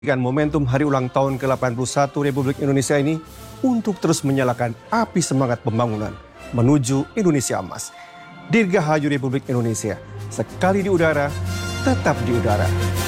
momentum hari ulang tahun ke-81 Republik Indonesia ini untuk terus menyalakan api semangat pembangunan menuju Indonesia Emas. Dirgahayu Republik Indonesia, sekali di udara, tetap di udara.